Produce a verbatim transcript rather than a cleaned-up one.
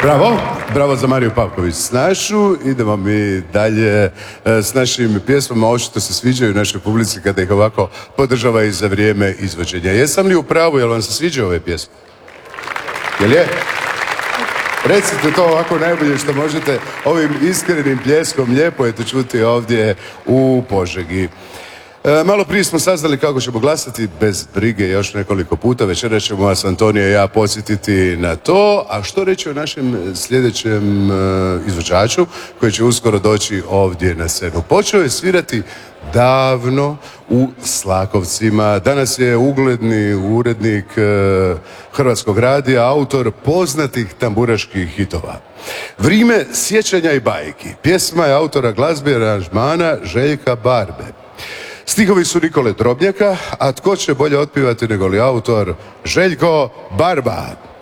Bravo, bravo za Mariju Pavković Snašu. Idemo mi dalje s našim pjesmama. Očito se sviđaju našoj publici kada ih ovako podržava i za vrijeme izvođenja. Jesam li u pravu, jel vam se sviđaju ove pjesme? Jel je? Recite to ovako najbolje što možete ovim iskrenim pljeskom. Lijepo je to čuti ovdje u Požegi. E, malo prije smo saznali kako ćemo glasati, bez brige još nekoliko puta. Večeras ćemo vas Antonija i ja podsjetiti na to. A što reći o našem sljedećem e, izvođaču koji će uskoro doći ovdje na scenu? Počeo je svirati davno u Slakovcima. Danas je ugledni urednik e, Hrvatskog radija, autor poznatih tamburaških hitova. Vrijeme sjećanja i bajki. Pjesma je autora glazbe i aranžmana Željka Barbe. Stihovi su Nikole Drobnjaka, a tko će bolje otpivati nego li autor Željko Barba.